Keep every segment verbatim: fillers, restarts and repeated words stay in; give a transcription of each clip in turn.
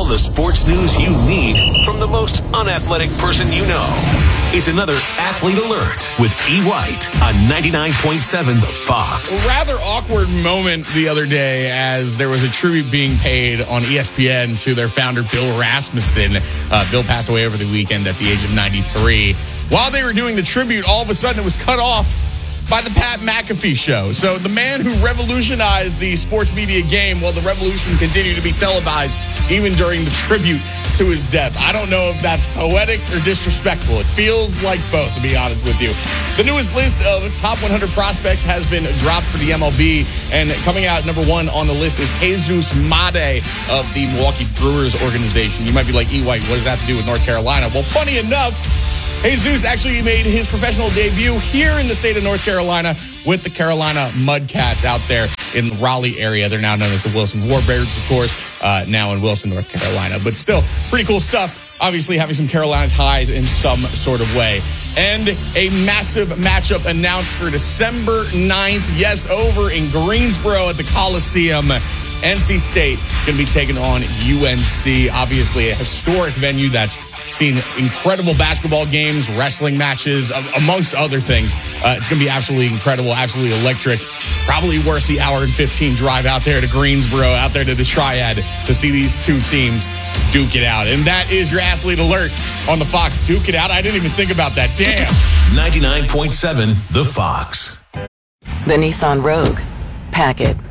the sports news you need from the most unathletic person you know. It's another Athlete Alert with E. White on ninety-nine point seven The Fox. A rather awkward moment the other day as there was a tribute being paid on E S P N to their founder, Bill Rasmussen. Uh, Bill passed away over the weekend at the age of ninety-three. While they were doing the tribute, all of a sudden it was cut off by the Pat McAfee show. So the man who revolutionized the sports media game, well, the revolution continued to be televised even during the tribute to his death. I don't know if that's poetic or disrespectful. It feels like both, to be honest with you. The newest list of top one hundred prospects has been dropped for the M L B, and coming out number one on the list is Jesus Made of the Milwaukee Brewers organization. You might be like, E. White, what does that have to do with North Carolina? Well, funny enough, Jesus actually made his professional debut here in the state of North Carolina with the Carolina Mudcats out there in the Raleigh area. They're now known as the Wilson Warbirds, of course, uh, now in Wilson, North Carolina. But still, pretty cool stuff. Obviously, having some Carolina ties in some sort of way. And a massive matchup announced for December ninth. Yes, over in Greensboro at the Coliseum. N C State going to be taking on U N C. Obviously, a historic venue that's seen incredible basketball games, wrestling matches, amongst other things. Uh, it's going to be absolutely incredible, absolutely electric. Probably worth the hour and fifteen drive out there to Greensboro, out there to the Triad to see these two teams duke it out. And that is your Athlete Alert on the Fox. Duke it out. I didn't even think about that. Damn. ninety-nine point seven The Fox. The Nissan Rogue. Pack it.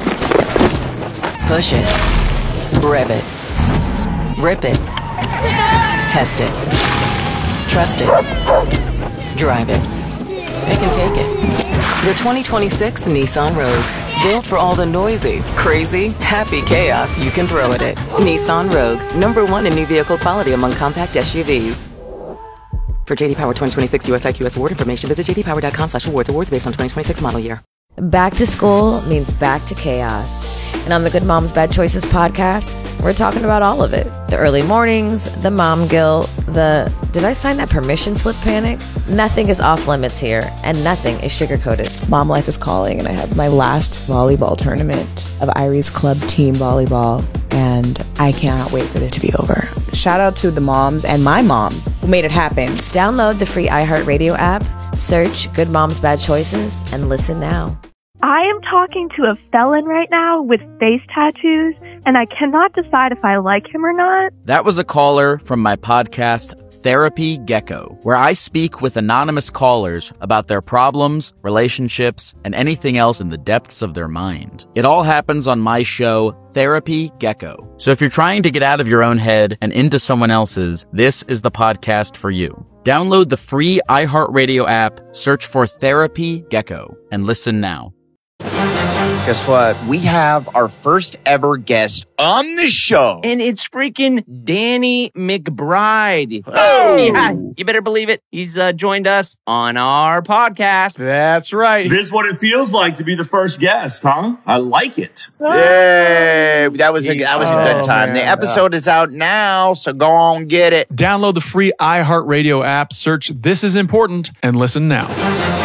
Push it. Rev it. Rip it. Test it. Trust it. Drive it. Pick and take it. The twenty twenty-six Nissan Rogue. Built for all the noisy, crazy, happy chaos you can throw at it. Nissan Rogue. Number one in new vehicle quality among compact S U Vs. For J D Power twenty twenty-six U S I Q S award information, visit j d power dot com slash awards. Awards based on twenty twenty-six model year. Back to school means back to chaos. And on the Good Moms Bad Choices podcast, we're talking about all of it. The early mornings, the mom guilt, the did I sign that permission slip panic? Nothing is off limits here, and nothing is sugar-coated. Mom life is calling, and I have my last volleyball tournament of Irie's Club Team Volleyball, and I cannot wait for it to be over. Shout out to the moms and my mom who made it happen. Download the free iHeartRadio app, search Good Moms Bad Choices, and listen now. I am talking to a felon right now with face tattoos, and I cannot decide if I like him or not. That was a caller from my podcast, Therapy Gecko, where I speak with anonymous callers about their problems, relationships, and anything else in the depths of their mind. It all happens on my show, Therapy Gecko. So if you're trying to get out of your own head and into someone else's, this is the podcast for you. Download the free iHeartRadio app, search for Therapy Gecko, and listen now. Guess what? We have our first ever guest on the show. And it's freaking Danny McBride. Oh! Yeah, you better believe it. He's uh, joined us on our podcast. That's right. This is what it feels like to be the first guest, huh? I like it. Yay! That was a, that was a good time. Oh, the episode is out now, so go on, get it. Download the free iHeartRadio app, search This Is Important, and listen now.